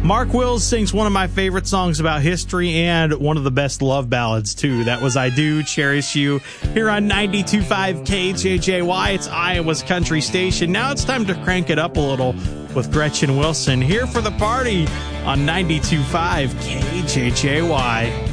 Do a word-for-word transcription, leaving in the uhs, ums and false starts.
Mark Wills sings one of my favorite songs about history and one of the best love ballads, too. That was I Do Cherish You here on ninety-two point five K J J Y. It's Iowa's country station. Now it's time to crank it up a little with Gretchen Wilson here for the party on ninety-two point five K J J Y.